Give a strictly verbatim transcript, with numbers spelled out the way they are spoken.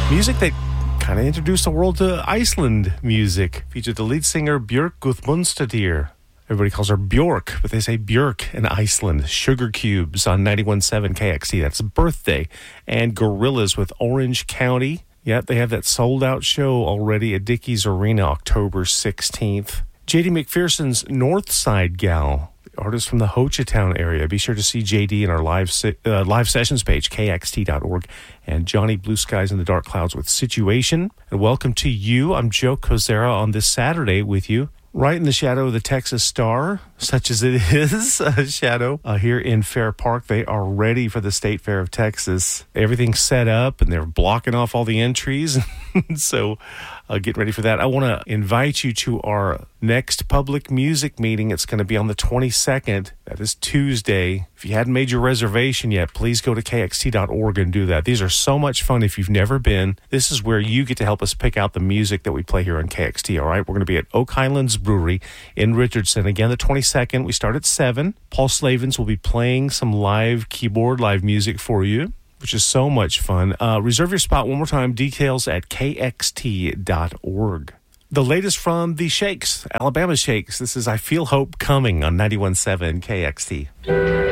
Music that kind of introduced the world to Iceland music. Featured the lead singer Björk Guðmundsdóttir. Everybody calls her Björk, but they say Björk in Iceland. Sugar Cubes on ninety-one point seven K X T. That's Birthday. And Gorillaz with Orange County. Yep, they have that sold-out show already at Dickies Arena October sixteenth. J D McPherson's Northside Gal, the artist from the Ho Chi Town area. Be sure to see J D in our live se- uh, live sessions page, K X T dot org. And Johnny Blue Skies in the Dark Clouds with Situation. And welcome to you. I'm Joe Kozera on this Saturday with you. Right in the shadow of the Texas Star, such as it is a shadow, uh, here in Fair Park. They are ready for the State Fair of Texas. Everything's set up, and they're blocking off all the entries. So uh, get ready for that. I want to invite you to our next public music meeting. It's going to be on the twenty-second. That is Tuesday. If you hadn't made your reservation yet, please go to K X T dot org and do that. These are so much fun if you've never been. This is where you get to help us pick out the music that we play here on K X T, all right? We're going to be at Oak Highlands Brewery in Richardson. Again, the twenty-second. We start at seven. Paul Slavens will be playing some live keyboard, live music for you, which is so much fun. Uh, reserve your spot one more time. Details at K X T dot org. The latest from the Shakes, Alabama Shakes. This is I Feel Hope Coming on ninety-one point seven K X T.